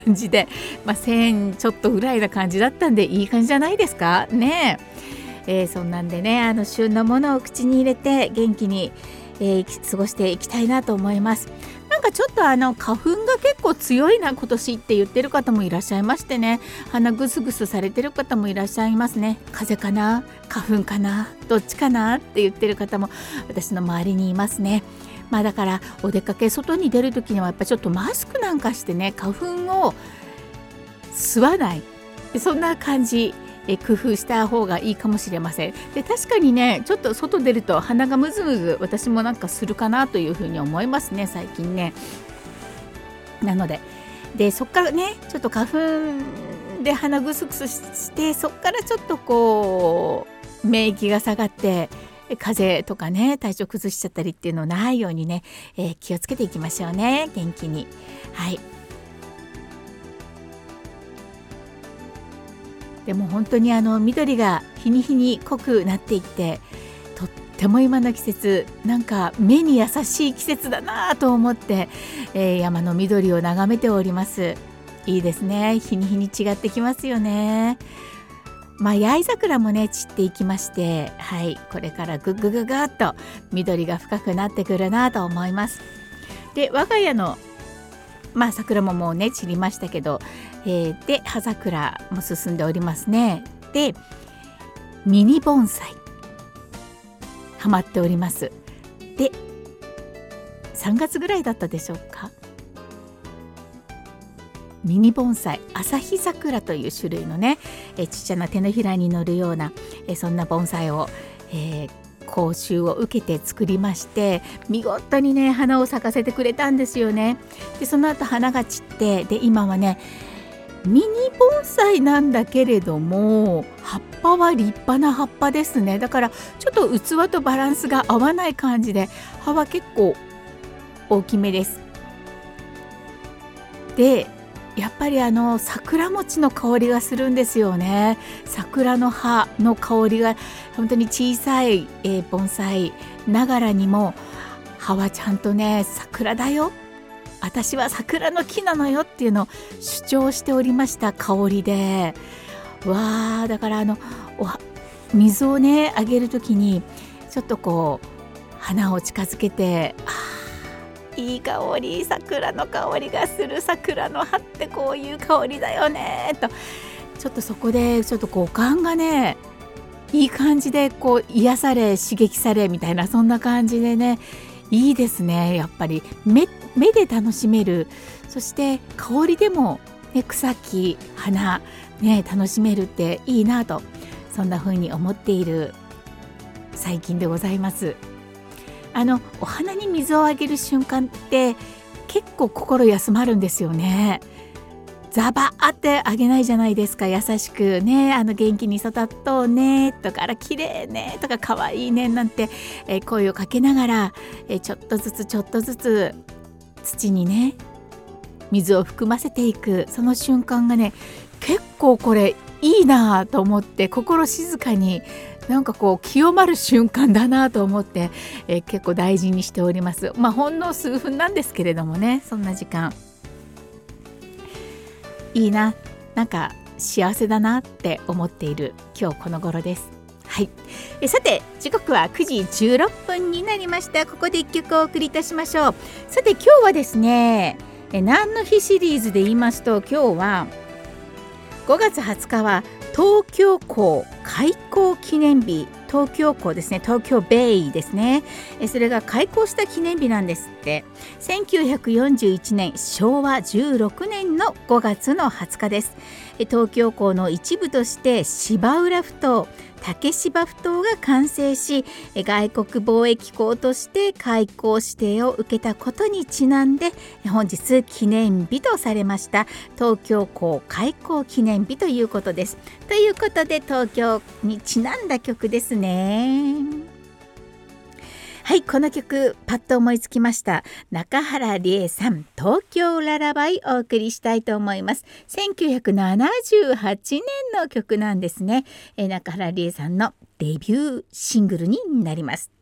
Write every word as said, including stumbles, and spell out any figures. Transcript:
感じで、まあ、せんちょっとぐらいな感じだったんで、いい感じじゃないですかね。えー、そんなんでね、あの旬のものを口に入れて元気に、えー、過ごしていきたいなと思います。なんかちょっとあの花粉が結構強いな今年って言ってる方もいらっしゃいましてね、鼻ぐすぐすされてる方もいらっしゃいますね。風邪かな花粉かなどっちかなって言ってる方も私の周りにいますね。まあだからお出かけ外に出る時にはやっぱちょっとマスクなんかしてね、花粉を吸わない、そんな感じえ工夫した方がいいかもしれません。で確かにね、ちょっと外出ると鼻がムズムズ私もなんかするかなというふうに思いますね、最近ね。なのででそっからね、ちょっと花粉で鼻ぐすぐすして、そっからちょっとこう免疫が下がって風邪とかね、体調崩しちゃったりっていうのないようにね、えー、気をつけていきましょうね、元気に。はい。でも本当にあの緑が日に日に濃くなっていって、とっても今の季節、なんか目に優しい季節だなと思って、えー、山の緑を眺めております。いいですね。日に日に違ってきますよね。まあ八重桜もね散っていきまして、はい、これからぐぐぐぐっと緑が深くなってくるなと思います。で我が家のまあ桜ももうね散りましたけど、えー、で葉桜も進んでおりますね。でミニ盆栽ハマっております。でさんがつぐらいだったでしょうか、ミニ盆栽旭桜という種類のね、えー、ちっちゃな手のひらに乗るような、えー、そんな盆栽を、えー講習を受けて作りまして、見事にね花を咲かせてくれたんですよね。でその後花が散って、で今はねミニ盆栽なんだけれども、葉っぱは立派な葉っぱですね。だからちょっと器とバランスが合わない感じで、葉は結構大きめです。でやっぱりあの桜餅の香りがするんですよね。桜の葉の香りが本当に小さい、えー、盆栽ながらにも、葉はちゃんとね桜だよ、私は桜の木なのよっていうのを主張しておりました香りで。わー、だからあのお水をねあげるときにちょっとこう花を近づけて、あいい香り、桜の香りがする、桜の葉ってこういう香りだよねと、ちょっとそこでちょっと五感がねいい感じでこう癒され刺激されみたいな、そんな感じでね、いいですね。やっぱり 目, 目で楽しめる、そして香りでも、ね、草木花、ね、楽しめるっていいなと、そんな風に思っている最近でございます。あのお花に水をあげる瞬間って結構心休まるんですよね。ザバーってあげないじゃないですか。優しくね、あの元気に育っとうねとか、あら綺麗ねとか、可愛いねなんて、えー、声をかけながら、えー、ちょっとずつちょっとずつ土にね水を含ませていく、その瞬間がね結構これいいなと思って、心静かになんかこう清まる瞬間だなと思って、えー、結構大事にしております。まあほんの数分なんですけれどもね、そんな時間いいな、なんか幸せだなって思っている今日この頃です。はい、えさて時刻はくじじゅうろっぷんになりました。ここでいっきょくお送りいたしましょう。さて今日はですね、え何の日シリーズで言いますと、今日はごがつはつかは東京港開港記念日。東京港ですね、東京ベイですね。えそれが開港した記念日なんですって。せんきゅうひゃくよんじゅういちねんしょうわじゅうろくねんのごがつのはつかです。え東京港の一部として芝浦ふ頭、竹芝ふ頭が完成し、外国貿易港として開港指定を受けたことにちなんで、本日記念日とされました東京港開港記念日ということです。ということで東京にちなんだ曲ですね。はい、この曲パッと思いつきました。中原理恵さん、東京ララバイお送りしたいと思います。せんきゅうひゃくななじゅうはちねんの曲なんですね。え中原理恵さんのデビューシングルになります。